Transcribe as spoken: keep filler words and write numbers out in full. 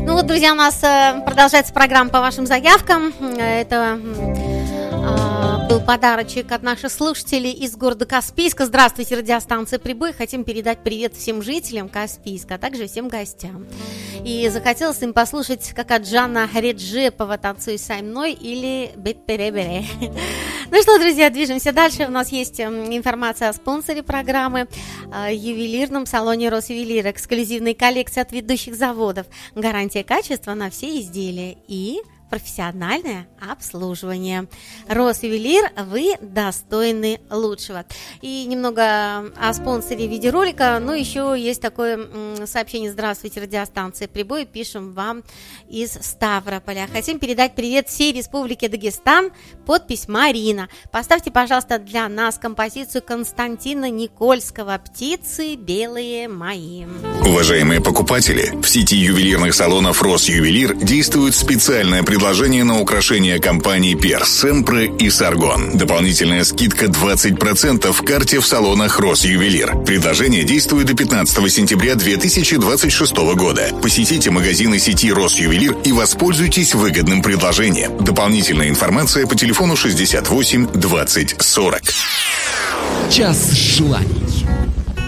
Ну вот, друзья, у нас продолжается программа по вашим заявкам. Это был подарочек от наших слушателей из города Каспийска. Здравствуйте, радиостанция «Прибой». Хотим передать привет всем жителям Каспийска, а также всем гостям. И захотелось им послушать, как от Джана Реджепова «Танцуй со мной» или «Бет-пере-бере». Ну что, друзья, движемся дальше. У нас есть информация о спонсоре программы, ювелирном салоне «Росювелир». Эксклюзивные коллекции от ведущих заводов. Гарантия качества на все изделия и профессиональное обслуживание. Росювелир, вы достойны лучшего. И немного о спонсоре видеоролика. Ну, еще есть такое сообщение. Здравствуйте, радиостанция «Прибой». Пишем вам из Ставрополя. Хотим передать привет всей Республике Дагестан. Подпись Марина. Поставьте, пожалуйста, для нас композицию Константина Никольского «Птицы белые мои». Уважаемые покупатели, в сети ювелирных салонов «Росювелир» действует специальное предложение Предложение на украшения компаний Перс, Семпре и Саргон. Дополнительная скидка двадцать процентов в карте в салонах Росювелир. Предложение действует до пятнадцатого сентября две тысячи двадцать шестого года. Посетите магазины сети Росювелир и воспользуйтесь выгодным предложением. Дополнительная информация по телефону шестьдесят восемь двадцать сорок. Час желаний.